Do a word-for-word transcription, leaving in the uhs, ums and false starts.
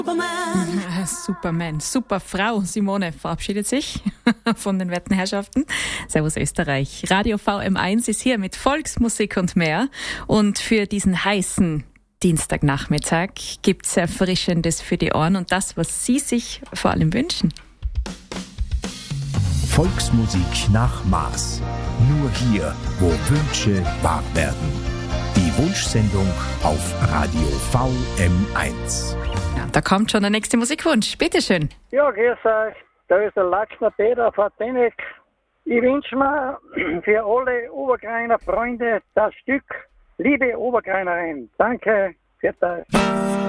Superman. Superman, super Frau Simone verabschiedet sich von den werten Herrschaften. Servus Österreich. Radio V M eins ist hier mit Volksmusik und mehr. Und für diesen heißen Dienstagnachmittag gibt's Erfrischendes für die Ohren und das, was Sie sich vor allem wünschen. Volksmusik nach Maß. Nur hier, wo Wünsche wahr werden. Die Wunschsendung auf Radio V M eins. Ja, da kommt schon der nächste Musikwunsch. Bitte schön. Ja, grüß euch. Da ist der Laxner Peter von Tenek. Ich wünsche mir für alle Obergreiner Freunde das Stück Liebe Obergreinerin. Danke. Für euch.